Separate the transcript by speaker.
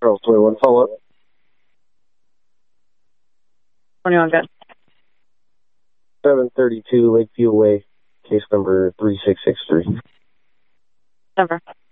Speaker 1: Charles 21, follow up.
Speaker 2: 21, good.
Speaker 1: 732 Lakeview Way, case number 3663.
Speaker 2: Denver.